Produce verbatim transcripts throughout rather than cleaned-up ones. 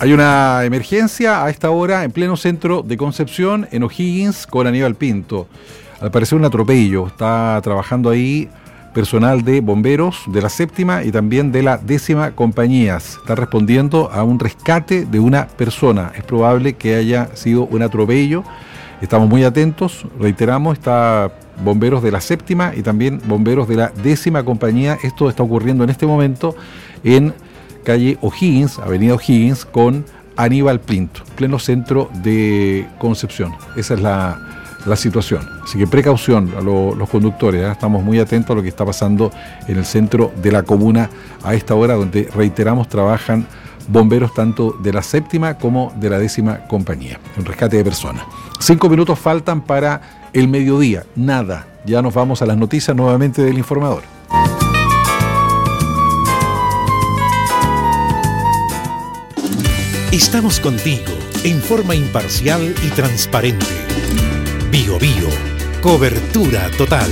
Hay una emergencia a esta hora en pleno centro de Concepción, en O'Higgins, con Aníbal Pinto. Al parecer un atropello. Está trabajando ahí personal de bomberos de la séptima y también de la décima compañías. Está respondiendo a un rescate de una persona. Es probable que haya sido un atropello. Estamos muy atentos. Reiteramos, está bomberos de la séptima y también bomberos de la décima compañía. Esto está ocurriendo en este momento en calle O'Higgins, avenida O'Higgins, con Aníbal Pinto, pleno centro de Concepción. Esa es la, la situación. Así que precaución a lo, los conductores, ¿eh? Estamos muy atentos a lo que está pasando en el centro de la comuna a esta hora, donde, reiteramos, trabajan bomberos tanto de la séptima como de la décima compañía. Un rescate de personas. Cinco minutos faltan para el mediodía. Nada. Ya nos vamos a las noticias nuevamente del Informador. Estamos contigo en forma imparcial y transparente. Bio Bio, cobertura total.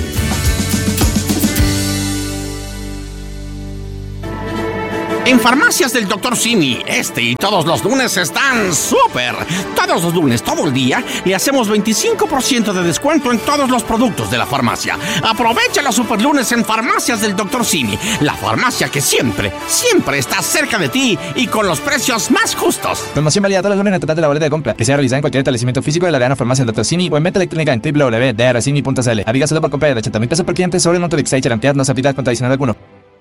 En Farmacias del doctor Simi, este y todos los lunes están súper. Todos los lunes, todo el día, le hacemos veinticinco por ciento de descuento en todos los productos de la farmacia. Aprovecha los super lunes en Farmacias del doctor Simi, la farmacia que siempre, siempre está cerca de ti y con los precios más justos. Promoción válida todos los lunes en el total de la boleta de compra, que sea realizada en cualquier establecimiento físico de la Arena Farmacia del doctor Simi o en venta electrónica en doble u doble u doble u punto d r simi punto c l. Aplica solo por compra de ochenta mil pesos por cliente sobre el monto de Exchange Garantías, no se aplica con adicional alguno.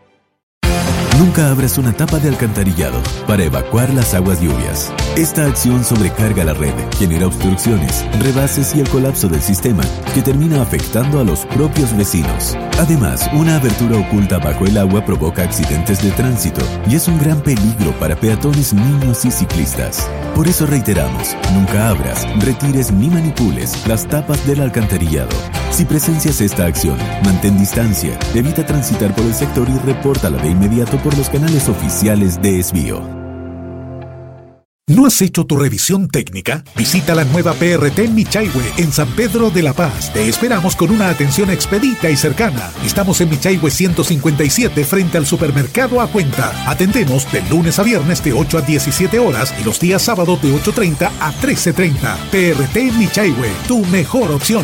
Nunca abras una tapa de alcantarillado para evacuar las aguas lluvias. Esta acción sobrecarga la red, genera obstrucciones, rebases y el colapso del sistema, que termina afectando a los propios vecinos. Además, una abertura oculta bajo el agua provoca accidentes de tránsito y es un gran peligro para peatones, niños y ciclistas. Por eso reiteramos, nunca abras, retires ni manipules las tapas del alcantarillado. Si presencias esta acción, mantén distancia, evita transitar por el sector y repórtala de inmediato por los canales oficiales de Esbio. ¿No has hecho tu revisión técnica? Visita la nueva P R T Michaihue en San Pedro de la Paz. Te esperamos con una atención expedita y cercana. Estamos en Michaihue ciento cincuenta y siete frente al supermercado A Cuenta. Atendemos de lunes a viernes de ocho a diecisiete horas y los días sábados de ocho treinta a trece treinta. P R T Michaihue, tu mejor opción.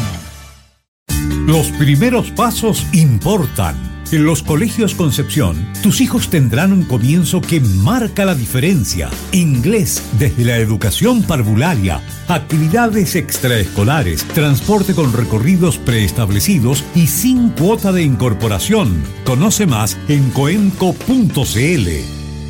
Los primeros pasos importan. En los colegios Concepción, tus hijos tendrán un comienzo que marca la diferencia. Inglés desde la educación parvularia, actividades extraescolares, transporte con recorridos preestablecidos y sin cuota de incorporación. Conoce más en coenco punto c l.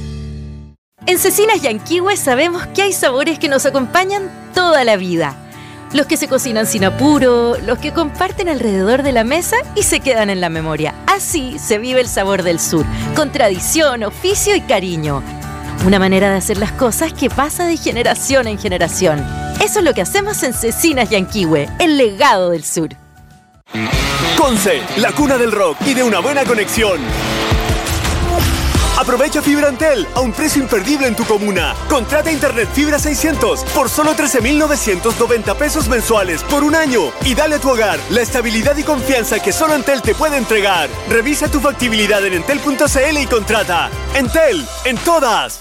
En Cecinas Yanquihue sabemos que hay sabores que nos acompañan toda la vida. Los que se cocinan sin apuro, los que comparten alrededor de la mesa y se quedan en la memoria. Así se vive el sabor del sur, con tradición, oficio y cariño. Una manera de hacer las cosas que pasa de generación en generación. Eso es lo que hacemos en Cecinas Yanquihue, el legado del sur. Conce, la cuna del rock y de una buena conexión. Aprovecha fibra Entel a un precio imperdible en tu comuna. Contrata internet fibra seiscientos por solo trece mil novecientos noventa pesos mensuales por un año y dale a tu hogar la estabilidad y confianza que solo Entel te puede entregar. Revisa tu factibilidad en entel punto c l y contrata. Entel, en todas.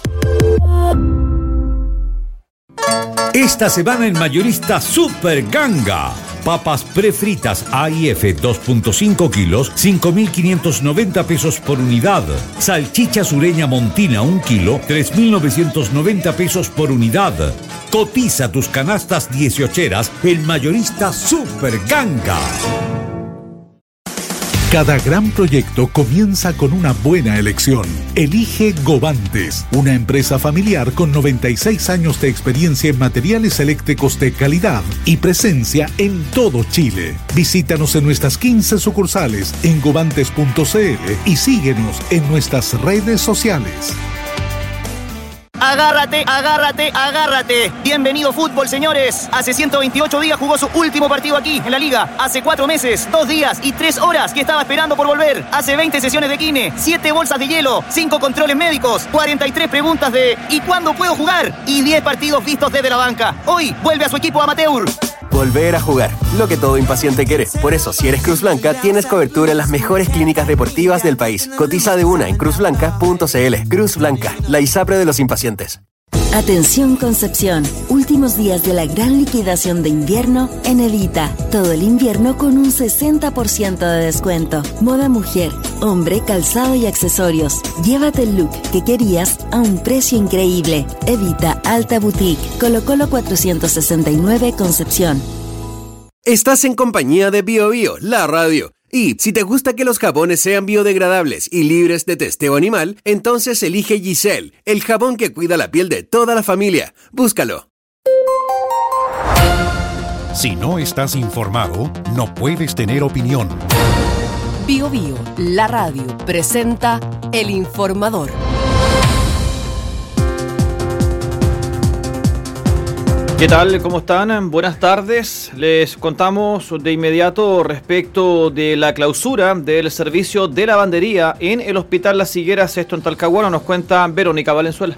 Esta semana en Mayorista Super Ganga. Papas prefritas A I F dos punto cinco kilos, cinco mil quinientos noventa pesos por unidad. Salchicha sureña montina un kilo, tres mil novecientos noventa pesos por unidad. Cotiza tus canastas dieciocheras en Mayorista Super Ganga. Cada gran proyecto comienza con una buena elección. Elige Govantes, una empresa familiar con noventa y seis años de experiencia en materiales eléctricos de calidad y presencia en todo Chile. Visítanos en nuestras quince sucursales en govantes punto c l y síguenos en nuestras redes sociales. Agárrate, agárrate, agárrate. Bienvenido fútbol, señores. Hace ciento veintiocho días jugó su último partido aquí, en la Liga. Hace cuatro meses, dos días y tres horas que estaba esperando por volver. Hace veinte sesiones de kine, siete bolsas de hielo, cinco controles médicos, cuarenta y tres preguntas de ¿y cuándo puedo jugar? Y diez partidos vistos desde la banca. Hoy vuelve a su equipo amateur. Volver a jugar, lo que todo impaciente quiere. Por eso, si eres Cruz Blanca, tienes cobertura en las mejores clínicas deportivas del país. Cotiza de una en cruz blanca punto c l. Cruz Blanca, la ISAPRE de los impacientes. Atención Concepción, últimos días de la gran liquidación de invierno en Evita. Todo el invierno con un sesenta por ciento de descuento. Moda mujer, hombre, calzado y accesorios. Llévate el look que querías a un precio increíble. Evita Alta Boutique, Colo Colo cuatrocientos sesenta y nueve Concepción. Estás en compañía de Bio Bio, la radio. Y si te gusta que los jabones sean biodegradables y libres de testeo animal, entonces elige Giselle, el jabón que cuida la piel de toda la familia. Búscalo. Si no estás informado, no puedes tener opinión. Bio Bio, la radio, presenta El Informador. ¿Qué tal? ¿Cómo están? Buenas tardes. Les contamos de inmediato respecto de la clausura del servicio de lavandería en el Hospital Las Higueras, esto en Talcahuano. Nos cuenta Verónica Valenzuela.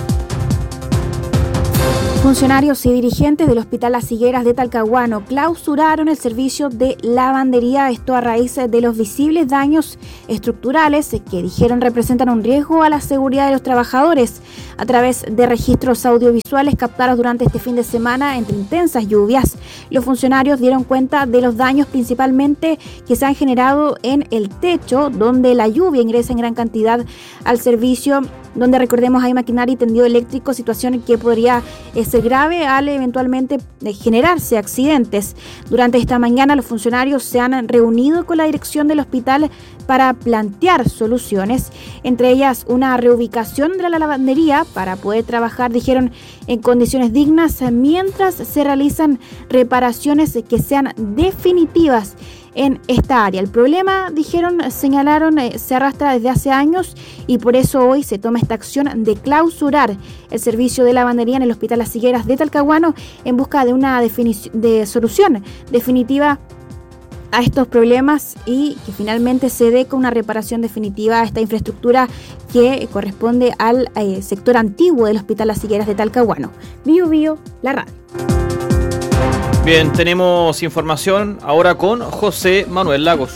Funcionarios y dirigentes del Hospital Las Higueras de Talcahuano clausuraron el servicio de lavandería, esto a raíz de los visibles daños estructurales que dijeron representan un riesgo a la seguridad de los trabajadores. A través de registros audiovisuales captados durante este fin de semana entre intensas lluvias, los funcionarios dieron cuenta de los daños principalmente que se han generado en el techo, donde la lluvia ingresa en gran cantidad al servicio, donde recordemos hay maquinaria y tendido eléctrico, situación que podría ser grave al eventualmente generarse accidentes. Durante esta mañana los funcionarios se han reunido con la dirección del hospital para plantear soluciones, entre ellas una reubicación de la lavandería para poder trabajar, dijeron, en condiciones dignas mientras se realizan reparaciones que sean definitivas en esta área. El problema, dijeron, señalaron, eh, se arrastra desde hace años y por eso hoy se toma esta acción de clausurar el servicio de lavandería en el Hospital Las Higueras de Talcahuano en busca de una definici- de solución definitiva a estos problemas y que finalmente se dé con una reparación definitiva a esta infraestructura que corresponde al eh, sector antiguo del Hospital Las Higueras de Talcahuano. Bio Bio, la radio. Bien, tenemos información ahora con José Manuel Lagos.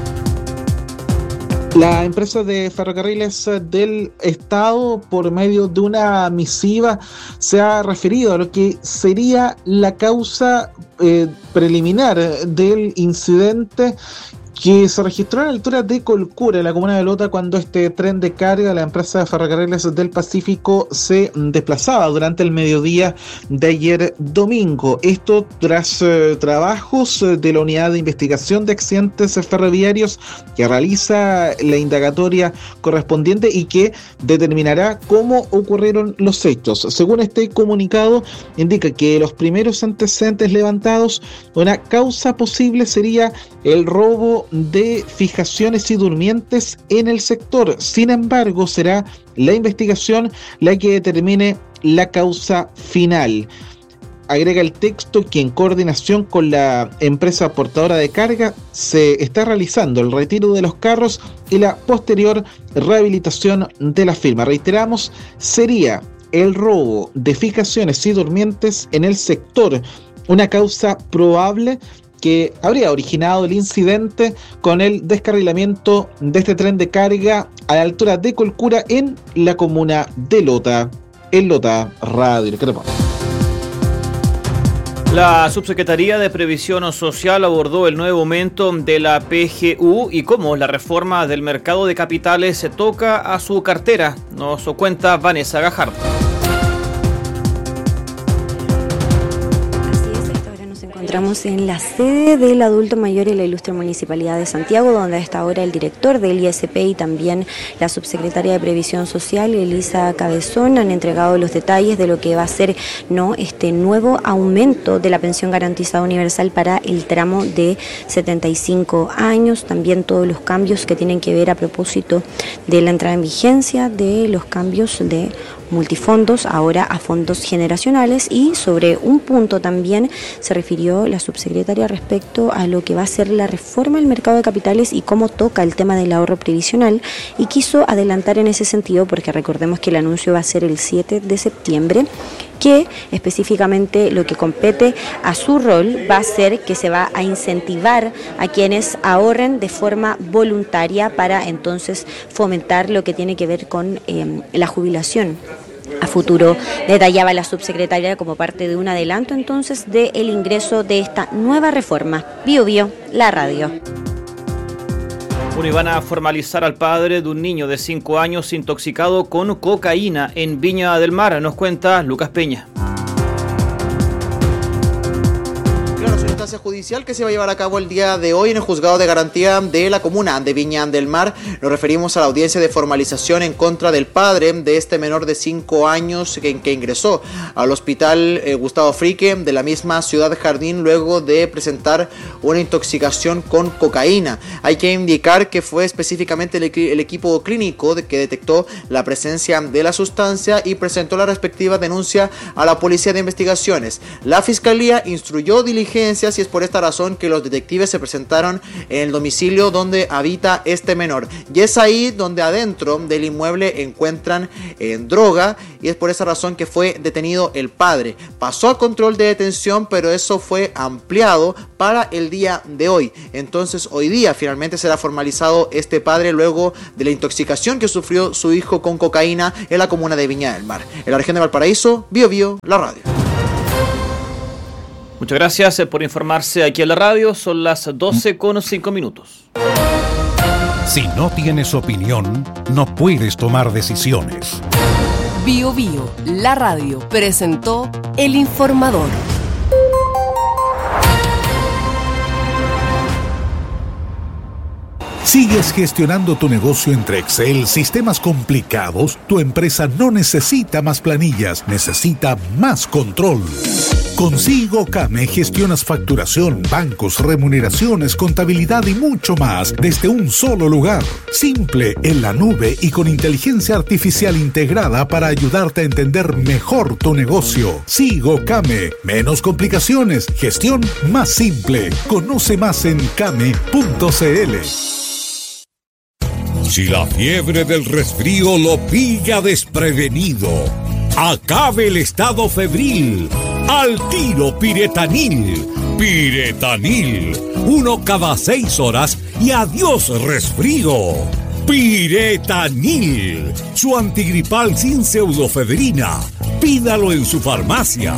La empresa de ferrocarriles del Estado, por medio de una misiva, se ha referido a lo que sería la causa eh, preliminar del incidente que se registró a la altura de Colcura, en la comuna de Lota, cuando este tren de carga de la empresa de ferrocarriles del Pacífico se desplazaba durante el mediodía de ayer domingo. Esto tras eh, trabajos de la Unidad de Investigación de Accidentes Ferroviarios que realiza la indagatoria correspondiente y que determinará cómo ocurrieron los hechos. Según este comunicado, indica que los primeros antecedentes levantados, una causa posible sería el robo de fijaciones y durmientes en el sector. Sin embargo, será la investigación la que determine la causa final. Agrega el texto que en coordinación con la empresa portadora de carga se está realizando el retiro de los carros y la posterior rehabilitación de la firma. Reiteramos, sería el robo de fijaciones y durmientes en el sector una causa probable que habría originado el incidente con el descarrilamiento de este tren de carga a la altura de Colcura en la comuna de Lota. En Lota Radio. La Subsecretaría de Previsión Social abordó el nuevo aumento de la P G U y cómo la reforma del mercado de capitales se toca a su cartera. Nos cuenta Vanessa Gajardo. Encontramos en la sede del adulto mayor y la ilustre Municipalidad de Santiago, donde a esta hora el director del I S P y también la subsecretaria de Previsión Social, Elisa Cabezón, han entregado los detalles de lo que va a ser no este nuevo aumento de la pensión garantizada universal para el tramo de setenta y cinco años, también todos los cambios que tienen que ver a propósito de la entrada en vigencia de los cambios de multifondos ahora a fondos generacionales, y sobre un punto también se refirió la subsecretaria respecto a lo que va a ser la reforma del mercado de capitales y cómo toca el tema del ahorro previsional, y quiso adelantar en ese sentido porque recordemos que el anuncio va a ser el siete de septiembre, que específicamente lo que compete a su rol va a ser que se va a incentivar a quienes ahorren de forma voluntaria para entonces fomentar lo que tiene que ver con eh, la jubilación a futuro. Detallaba la subsecretaria como parte de un adelanto entonces del ingreso de esta nueva reforma. Bio Bio, la radio. Bueno, y van a formalizar al padre de un niño de cinco años intoxicado con cocaína en Viña del Mar. Nos cuenta Lucas Peña. Judicial que se va a llevar a cabo el día de hoy en el juzgado de garantía de la comuna de Viña del Mar. Nos referimos a la audiencia de formalización en contra del padre de este menor de cinco años que, que ingresó al hospital eh, Gustavo Frique de la misma Ciudad Jardín luego de presentar una intoxicación con cocaína. Hay que indicar que fue específicamente el, el equipo clínico de que detectó la presencia de la sustancia y presentó la respectiva denuncia a la Policía de Investigaciones. La Fiscalía instruyó diligencias y es por esta razón que los detectives se presentaron en el domicilio donde habita este menor. Y es ahí donde adentro del inmueble encuentran eh, droga y es por esa razón que fue detenido el padre. Pasó a control de detención, pero eso fue ampliado para el día de hoy. Entonces hoy día finalmente será formalizado este padre luego de la intoxicación que sufrió su hijo con cocaína en la comuna de Viña del Mar. En la región de Valparaíso, Bio Bio, la radio. Muchas gracias por informarse aquí en la radio. Son las doce con cinco minutos. Si no tienes opinión, no puedes tomar decisiones. Bio Bio, la radio, presentó El Informador. ¿Sigues gestionando tu negocio entre Excel, sistemas complicados? Tu empresa no necesita más planillas, necesita más control. Con SIGOCAME gestionas facturación, bancos, remuneraciones, contabilidad y mucho más desde un solo lugar. Simple, en la nube y con inteligencia artificial integrada para ayudarte a entender mejor tu negocio. SIGOCAME, menos complicaciones, gestión más simple. Conoce más en came punto cl. Si la fiebre del resfrío lo pilla desprevenido, acabe el estado febril. Al tiro Piretanil. Piretanil. Uno cada seis horas y adiós resfrío. Piretanil. Su antigripal sin pseudofebrina. Pídalo en su farmacia.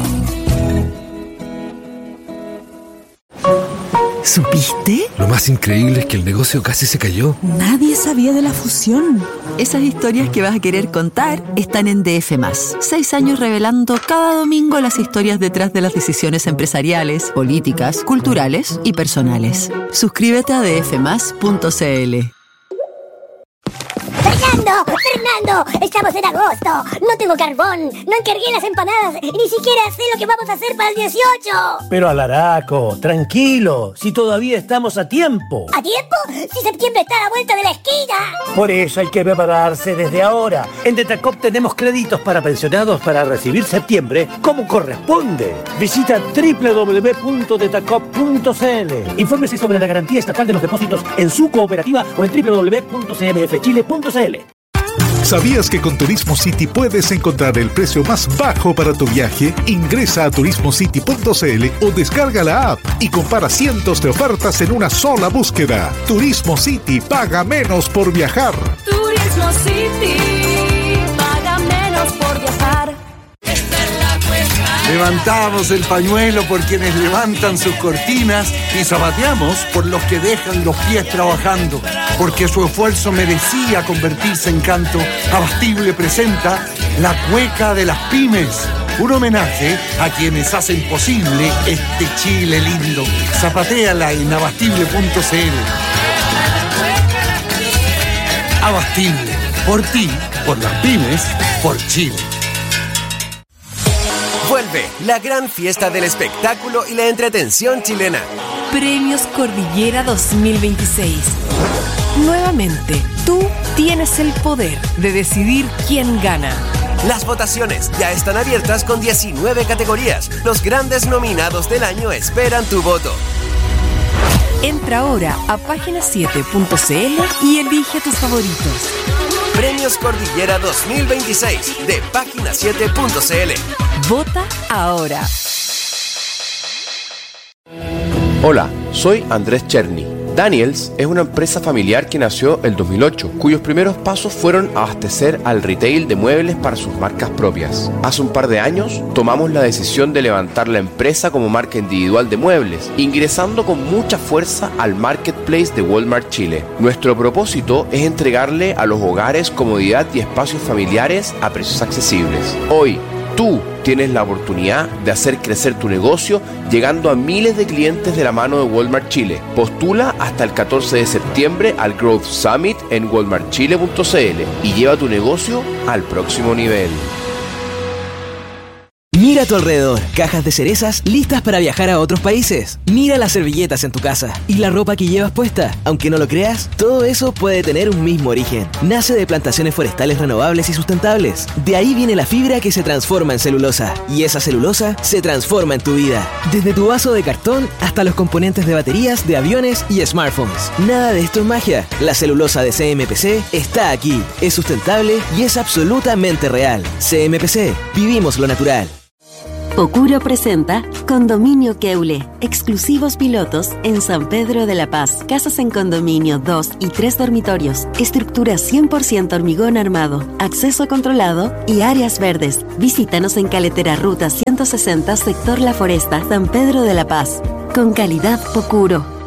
¿Supiste? Lo más increíble es que el negocio casi se cayó. Nadie sabía de la fusión. Esas historias que vas a querer contar están en D F más. Seis años revelando cada domingo las historias detrás de las decisiones empresariales, políticas, culturales y personales. Suscríbete a d f más punto c l. ¡Fernando! ¡Fernando! ¡Estamos en agosto! ¡No tengo carbón! ¡No encargué las empanadas! ¡Y ni siquiera sé lo que vamos a hacer para el dieciocho! Pero Alaraco, tranquilo, si todavía estamos a tiempo. ¿A tiempo? ¡Si septiembre está a la vuelta de la esquina! Por eso hay que prepararse desde ahora. En Detacop tenemos créditos para pensionados para recibir septiembre como corresponde. Visita doble u doble u doble u punto detacop punto c l. Infórmese sobre la garantía estatal de los depósitos en su cooperativa o en doble u doble u doble u punto c m f chile punto c l. ¿Sabías que con Turismo City puedes encontrar el precio más bajo para tu viaje? Ingresa a turismo city punto c l o descarga la app y compara cientos de ofertas en una sola búsqueda. Turismo City, paga menos por viajar. Turismo City, paga menos por viajar. Levantamos el pañuelo por quienes levantan sus cortinas y zapateamos por los que dejan los pies trabajando, porque su esfuerzo merecía convertirse en canto. Abastible presenta La Cueca de las Pymes, un homenaje a quienes hacen posible este Chile lindo. Zapatéala en abastible punto c l. Abastible, por ti, por las pymes, por Chile. Vuelve la gran fiesta del espectáculo y la entretención chilena. Premios Cordillera dos mil veintiséis. Nuevamente, tú tienes el poder de decidir quién gana. Las votaciones ya están abiertas con diecinueve categorías. Los grandes nominados del año esperan tu voto. Entra ahora a página siete punto c l y elige tus favoritos. Premios Cordillera dos mil veintiséis de página siete punto c l. Vota ahora. Hola, soy Andrés Cherny. Daniels es una empresa familiar que nació el dos mil ocho, cuyos primeros pasos fueron abastecer al retail de muebles para sus marcas propias. Hace un par de años tomamos la decisión de levantar la empresa como marca individual de muebles, ingresando con mucha fuerza al marketplace de Walmart Chile. Nuestro propósito es entregarle a los hogares comodidad y espacios familiares a precios accesibles. Hoy, tú tienes la oportunidad de hacer crecer tu negocio llegando a miles de clientes de la mano de Walmart Chile. Postula hasta el catorce de septiembre al Growth Summit en walmart chile punto c l y lleva tu negocio al próximo nivel. Mira a tu alrededor, cajas de cerezas listas para viajar a otros países. Mira las servilletas en tu casa y la ropa que llevas puesta. Aunque no lo creas, todo eso puede tener un mismo origen. Nace de plantaciones forestales renovables y sustentables. De ahí viene la fibra que se transforma en celulosa. Y esa celulosa se transforma en tu vida. Desde tu vaso de cartón hasta los componentes de baterías, de aviones y smartphones. Nada de esto es magia. La celulosa de C M P C está aquí. Es sustentable y es absolutamente real. C M P C. Vivimos lo natural. Pocuro presenta Condominio Keule, exclusivos pilotos en San Pedro de la Paz. Casas en condominio, dos y tres dormitorios, estructura cien por ciento hormigón armado, acceso controlado y áreas verdes. Visítanos en Caletera Ruta ciento sesenta, sector La Foresta, San Pedro de la Paz. Con calidad Pocuro.